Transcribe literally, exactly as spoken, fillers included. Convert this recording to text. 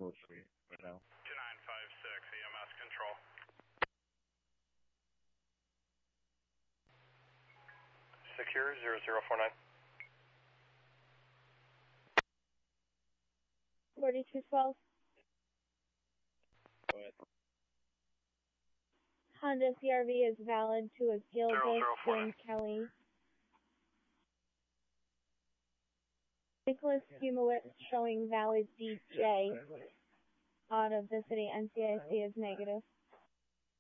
close to me right now. two nine five six, E M S control. Secure zero zero four nine. forty-two twelve. Go ahead. Honda C R V is valid to Gilbert in Kelly. Nicholas Humowitz showing valid D J out of the city. N C I C is negative.